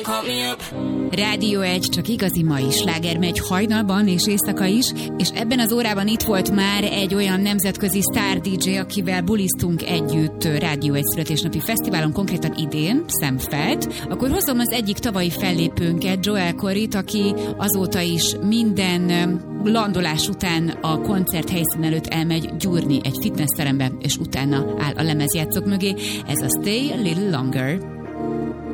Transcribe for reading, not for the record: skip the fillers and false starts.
Rádió 1, csak igazi mai sláger megy hajnalban és éjszaka is, és ebben az órában itt volt már egy olyan nemzetközi sztár DJ, akivel buliztunk együtt Rádió 1 születésnapi fesztiválon, konkrétan idén, Szemfeld. Akkor hozom az egyik tavalyi fellépőnket, Joel Corryt, aki azóta is minden landolás után a koncert helyszín előtt elmegy gyúrni egy fitnessterembe, és utána áll a lemezjátszók mögé. Ez a Stay a Little Longer.